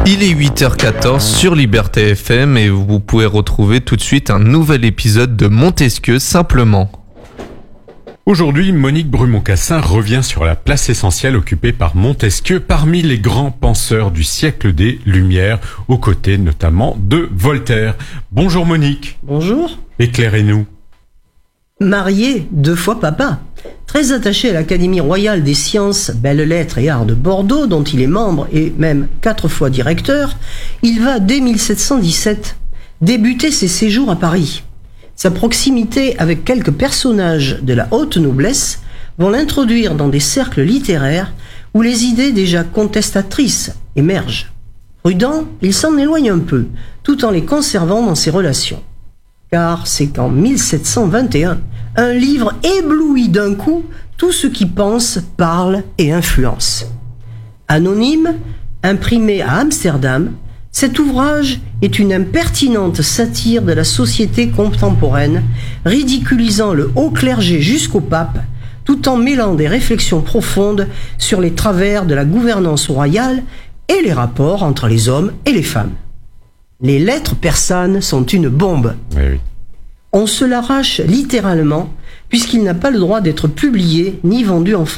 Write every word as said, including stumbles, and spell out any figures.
Il est huit heures quatorze sur Liberté F M et vous pouvez retrouver tout de suite un nouvel épisode de Montesquieu simplement. Aujourd'hui, Monique Brumont-Cassin revient sur la place essentielle occupée par Montesquieu parmi les grands penseurs du siècle des Lumières, aux côtés notamment de Voltaire. Bonjour Monique. Bonjour. Éclairez-nous. Marié, deux fois papa, très attaché à l'Académie royale des sciences, belles-lettres et arts de Bordeaux, dont il est membre et même quatre fois directeur, il va dès mille sept cent dix-sept débuter ses séjours à Paris. Sa proximité avec quelques personnages de la haute noblesse vont l'introduire dans des cercles littéraires où les idées déjà contestatrices émergent. Prudent, il s'en éloigne un peu, tout en les conservant dans ses relations. Car c'est qu'en mille sept cent vingt et un, un livre éblouit d'un coup tout ce qui pense, parle et influence. Anonyme, imprimé à Amsterdam, cet ouvrage est une impertinente satire de la société contemporaine, ridiculisant le haut clergé jusqu'au pape, tout en mêlant des réflexions profondes sur les travers de la gouvernance royale et les rapports entre les hommes et les femmes. Les lettres persanes sont une bombe. Oui, oui. On se l'arrache littéralement, puisqu'il n'a pas le droit d'être publié ni vendu en France.